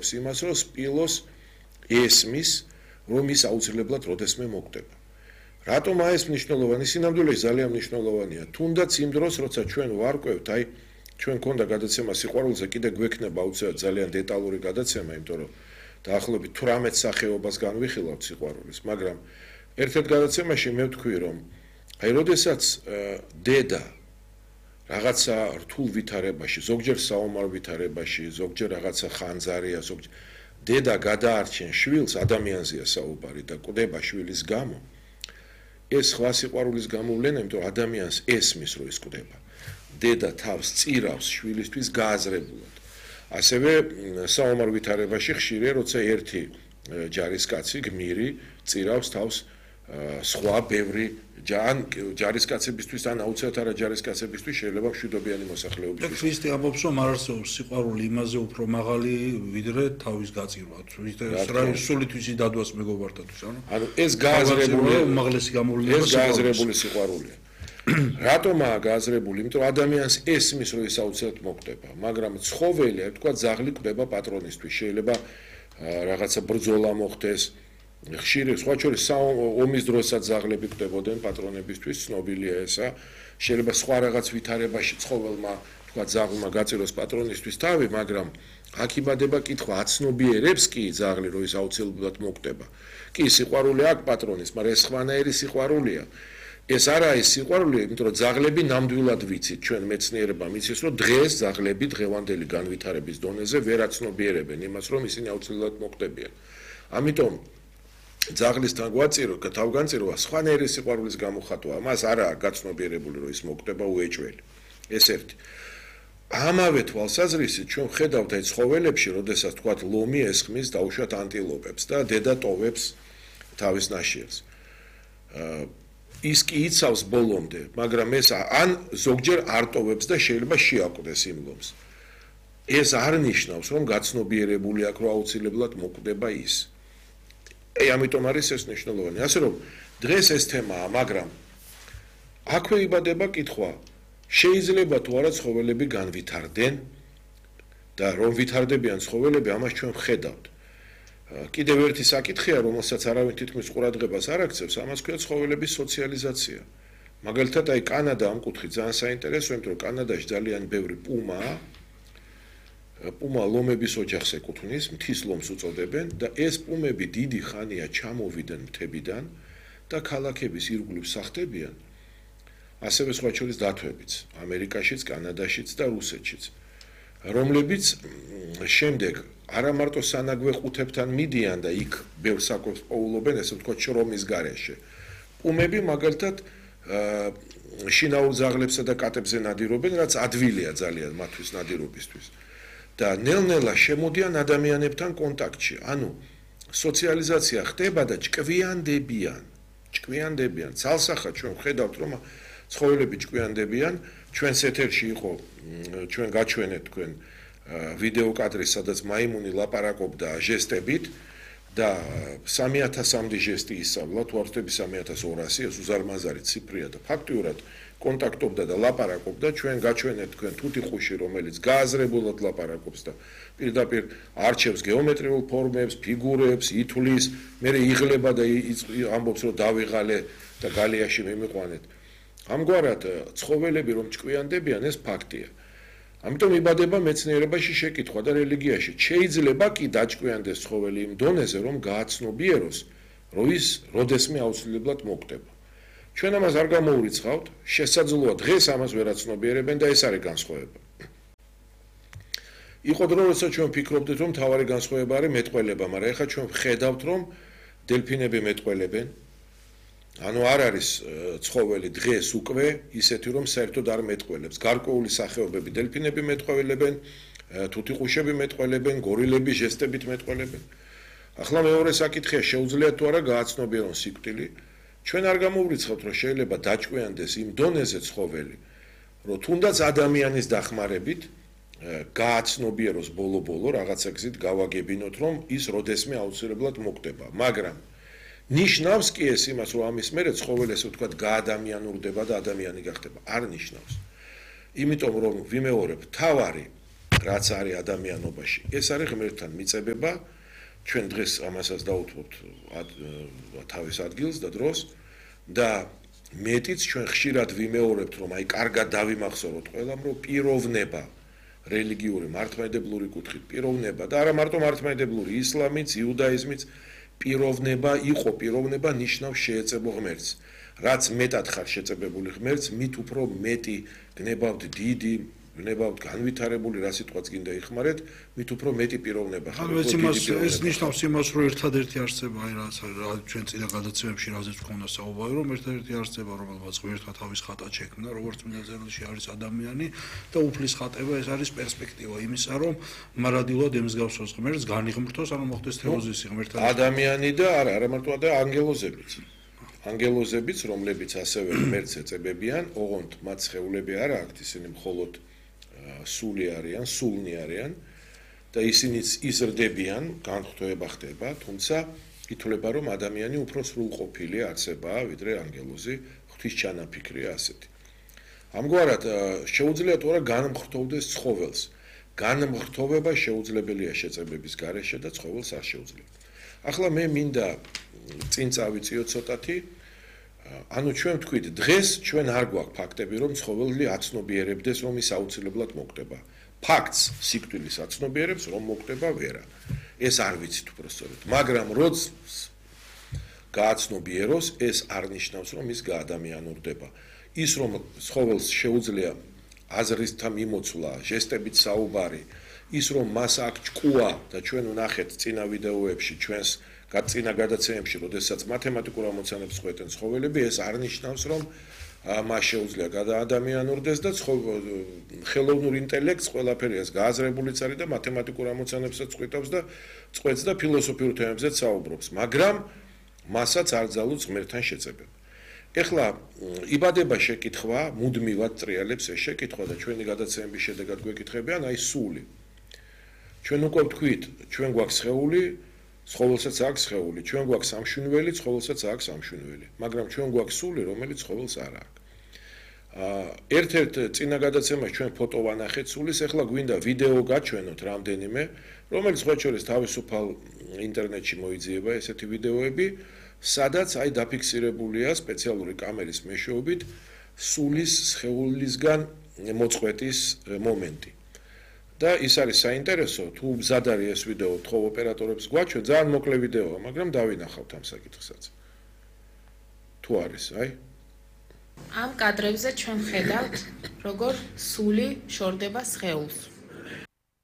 ამტკიცებს იმას, რომ სპილოს ესმის, რომ ის აუცილებლად როდესმე მოკვდება. რატომ ეს მნიშვნელოვანი? სინამდვილეში ძალიან მნიშვნელოვანია. თუნდაც იმ დროს, როცა ჩვენ ვარკვევთ, აი ჩვენ გქონდა გადაცემა სიყვარულზე, კიდე გვექნება აუცილებლად ძალიან დეტალური გადაცემა, იმიტომ რომ დაახლოებით 18 სახეობას განვიხილავთ სიყვარულის, მაგრამ ერთ-ერთ გადაცემაში მე ვთქვი, რომ აი როდესაც დედა რაღაცა რთულ ვითარებაში, ზოგჯერ საომარ ვითარებაში, ზოგჯერ რაღაცა ხანძარია, ზოგჯერ დედა გადაარჩენ შვილს, ადამიანზეა საუბარი და კვდება შვილის გამო. ეს სხვა სიყვარულის გამოვლენა, იმიტომ რომ ადამიანს ესმის, რომ ის კვდება. დედა თავს წირავს შვილისთვის გააზრებულად. ასევე საომარ ვითარებაში ხშირია, როცა ერთი ჯარისკაცი გმირი წირავს თავს სხვა ბევრი ჯარისკაცებისთვის ან აუცილებლად არა ჯარისკაცებისთვის შეიძლება მშვიდობიანი მოსახლეობისთვის. ქრისტე ამბობს, რომ არ არსებობს სიყვარული იმაზე უფრო მაღალი, ვიდრე თავის გაწირვა. სულითვისი დადვას მეგობართათვის, ანუ ეს გააზრებული უმაღლესი გამოვლენა ეს გააზრებული სიყვარულია. რატომაა გააზრებული? იმიტომ რომ ადამიანს ესმის, რომ ის აუცილებლად მოკვდება, მაგრამ ცხოველი, აი თქვა, ძაღლი კვდება პატრონისთვის. შეიძლება რაღაცა ბრძოლა მოხდეს. ხშირი სხვა შორის ომის დროსაც ძაღლები კვდებოდნენ პატრონებისთვის, ცნობილია ესა. შეიძლება სხვა რაღაც ვითარებაში ცხოველმა, თქვა, ძაღლმა გაწიროს პატრონისთვის თავი, მაგრამ აქ იბადება კითხვა, აცნობიერებს კი ძაღლი, რომ ის აუცილებლად მოკვდება. კი, სიყვარული აქვს პატრონის, მაგრამ ეს სხვანაირი სიყვარულია. ეს არა ის სიყვარული, იმიტომ რომ ძაღლები ნამდვილად ვიცით, ჩვენ მეცნიერებმა იცის, რომ დღეს ძაღლები დღევანდელი განვითარების დონეზე ვერ აცნობიერებენ იმას, რომ ისინი აუცილებლად მოკვდებიან. ამიტომ ძაღლისთან თავგანწირვა სხვანაირი სიყვარულის გამოხატვა, მას არა გაცნობიერებული, რომ ის მოკვდება უეჭველი. ეს ერთი. ამავე თვალსაზრისით ჩვენ ხედავთ აი ცხოველებში, როდესაც თქვათ ლომი ესხმის დაუშვათ ანტილოპებს და დედა ტოვებს თავის ნაშიერს. ის კი იცავს ბოლომდე, მაგრამ ეს ან ზოგჯერ არ ტოვებს და შეიძლება შეაკვდეს იმ ლომს. ეს არ ნიშნავს, რომ გაცნობიერებული აქვს, რომ აუცილებლად მოკვდება ის. აი ამიტომ არის ეს მნიშვნელოვანი. ასე რომ დღეს ეს თემაა, მაგრამ აქვე იბადება კითხვა, შეიძლება თუ არა ცხოველები განვითარდნენ და რომ ვითარდებიან ცხოველები, ამას ჩვენ ვხედავთ. კიდევ ერთი საკითხია, რომელსაც არავინ თითქმის ყურადღებას არ აქცევს, ამას ქვია ცხოველების სოციალიზაცია. მაგალითად, აი კანადა ამ კუთხით ძალიან საინტერესოა, იმიტომ რომ კანადაში ძალიან ბევრი პუმაა. პუმა ლომების ოჯახს ეკუთვნის, მთის ლომს უწოდებენ და ეს პუმები დიდი ხანია ჩამოვიდნენ მთებიდან და ქალაქების ირგვლივ სახდებიან. ასევე სხვა შორის დათვებიც, ამერიკაშიც, კანადაშიც და რუსეთშიც. რომლებიც შემდეგ არა მარტო სანაგვე ყუთებთან მიდიან და იქ ბევრ საკვებს პოულობენ, ესე ვთქვათ, შრომის გარეშე. პუმები მაგალითად შინაურ ძაღლებსა და კატებზე ნადირობენ, რაც ადვილია ძალიან მათთვის ნადირობისთვის. და ნელ-ნელა შემოდიან ადამიანებთან კონტაქტში. ანუ სოციალიზაცია ხდება და ჭკვიანდებიან. ცალსახად ჩვენ ვხედავთ, რომ ცხოველები ჭკვიანდებიან. ჩვენს ეთერში იყო, ჩვენ გაჩვენეთ თქვენ ვიდეო კადრი, სადაც მაიმუნი ლაპარაკობდა ჟესტებით და 3000-მდე ჟესტი ისწავლა, თუ არ ვთქვი 3200, ეს უზარმაზარი ციფრია და ფაქტიურად კონტაქტობდა და ლაპარაკობდა, ჩვენ გაჩვენეთ თქვენ თუთიყუში, რომელიც გააზრებულად ლაპარაკობს და პირდაპირ არჩევს გეომეტრიულ ფორმებს, ფიგურებს, ითვლის, მერე იღლება და ამბობს, რომ დავიღალე და გალიაში მიმიყვანეთ. ამგვარად ცხოველები რომ ჭკვიანდებიან, ეს ფაქტია. ამიტომ იბადება მეცნიერებაში შეკითხვა და რელიგიაში. შეიძლება კი დაჭკვიანდეს ცხოველი იმ დონეზე, რომ გააცნობიეროს, რომ ის როდესმე აუცილებლად მოკვდება. ჩვენ ამას არ გამოურიცხავთ, შესაძლოა დღეს ამას ვერ აცნობიერებენ და ეს არის განსხვავება. იყო დრო, როცა ჩვენ ფიქრობდით, რომ მთავარი განსხვავება არის მეტყველება, მაგრამ ეხლა ჩვენ ვხედავთ, რომ დელფინები მეტყველებენ. ანუ არ არის ცხოველი დღეს უკვე ისეთი, რომ საერთოდ არ მეტყველებს. გარკვეული სახეობები დელფინები მეტყველებენ, თუთიყუშები მეტყველებენ, გორილები ჟესტებით მეტყველებენ. ახლა მეორე საკითხია, შეუძლია თუ არა გააცნობიერონ სიკვდილი. ჩვენ არ გამოვრიცხავთ, რომ შეიძლება დაჭკვიანდეს იმ დონეზე ცხოველი, რომ თუნდაც ადამიანის დახმარებით გააცნობიეროს ბოლო-ბოლო რაღაცა გზით გავაგებინოთ, რომ ის როდესმე აუცილებლად მოკვდება. მაგრამ ნიშნავს კი ეს იმას, რომ ამის მერე ცხოველი, ესე ვთქვათ, გაადამიანურდება და ადამიანი გახდება. არ ნიშნავს. იმიტომ რომ ვიმეორებ, თავარი რაც არის ადამიანობაში. ეს არის ღმერთთან მიწებება. ჩვენ დღეს ამასაც დავუთმობთ თავის ადგილს და დროს და მეტიც ჩვენ ხშირად ვიმეორებთ, რომ აი კარგად დავიმახსოვროთ ყველამ, რომ პიროვნება რელიგიური მართლმადიდებლური კუთხით პიროვნება და არა მარტო მართლმადიდებლური, ისლამიც, იუდაიზმიც პიროვნება ნიშნავს შეეწებო ღმერთს. რაც მეტად ხარ შეწებებული ღმერთს, მით უფრო მეტი გნებავთ დიდი გნებავთ განვითარებული რა სიტყვაც გინდა იხმარეთ, მით უფრო მეტი პიროვნება ხარ. ეს ნიშნავს იმას, რომ ერთადერთი არსება, აი რაც ჩვენ წინა გადაცემებში რაზეც ვქონდა საუბარი, რომ ერთადერთი არსება, რომელმაც ღმერთმა თავის ხატად შექმნა, როგორც წმინდა წერილში არის ადამიანი და უფლის ხატება, ეს არის პერსპექტივა იმისა, რომ მარადილად ემსგავსოს ღმერთს, განიღმრთოს, ანუ მოხდეს თეოზისი ღმერთთან. ადამიანი და არა მარტო ანგელოზებიც. ანგელოზებიც, რომლებიც ასევე ღმერთს ეწებებიან, ოღონდ მათ სხეულები არ აქვთ, ისინი მხოლოდ სული არიან და ისინიც იზრდებიან, განხთოება ხდება, თუმცა ითვლება, რომ ადამიანი უფრო სრულყოფილი არსებაა, ვიდრე ანგელოზი, ღვთისჩანაფიქრია ასეთი. ამგვარად შეუძლია თუ არა განმხრთოვდეს ცხოველს. განმხრთოვება შეუძლებელია შეწებების გარეშე და ცხოველს არ შეუძლია. ახლა მე მინდა წინ წავიწიოთ ცოტათი. ანუ ჩვენ ვთქვით, დღეს ჩვენ არ გვაქვს ფაქტები, რომ ცხოველი აცნობიერებდეს, რომ ის აუცილებლად მოკვდება. ფაქტს სიკვდილის აცნობიერებს, რომ მოკვდება ვერა. ეს არ ვიცით უბრალოდ. მაგრამ როც გააცნობიეროს, ეს არ ნიშნავს, რომ ის გაადამიანურდება. ის რომ ცხოველს შეუძლია აზრისთან მიმოცვლა, ჟესტებით საუბარი, ის რომ მას აქვს ჭკუა და ჩვენ ვნახეთ წინა ვიდეოებში ჩვენს წინა გადაცემებში, როდესაც მათემატიკურ ამოცანებს ხვეთენ ცხოველები, ეს არ ნიშნავს, რომ მას შეუძლია გადაადამიანურდეს და ხელოვნურ ინტელექტს ყველაფერი ეს გააზრებულიც არის და მათემატიკურ ამოცანებსაც ყვიტავს და წყვეტს და ფილოსოფიურ თემებზეც საუბრობს, მაგრამ მასაც არ ძალუძს ღმერთთან შეწებება. ეხლა იბადება შეკითხვა, მუდმივად ტრიალებს ეს შეკითხვა და ჩვენი გადაცემების შედეგად გვეკითხებიან აი სული. ჩვენ უკვე ვთქვით, ჩვენ გვაქვს სხეული, ცხოველსაც აქვს სხეული, ჩვენ გვაქვს სამშვენიველი, ცხოველსაც აქვს სამშვენიველი, მაგრამ ჩვენ გვაქვს სული, რომელიც ცხოველს არ აქვს. ერთ-ერთ წინა გადაცემაში ჩვენ ფოტო ვანახეთ სულის, ეხლა გვინდა ვიდეო გაჩვენოთ რამდენიმე, რომელიც სხვა შორის თავისუფალ ინტერნეტში მოიძიება ესეთი ვიდეოები, სადაც აი დაფიქსირებულია სპეციალური კამერის მეშვეობით სულის სხეულისგან მოწყვეტის მომენტი. და ის არის საინტერესო, თუ მზად არის ეს ვიდეო, თხოვ ოპერატორებს გვაჩვენ, ძალიან მოკლე ვიდეოა, მაგრამ დავინახავთ ამ საკითხსაც. თუ არის, აი? ამ კადრებზე ჩვენ ხედავთ, როგორ სული შორდება სხეულს.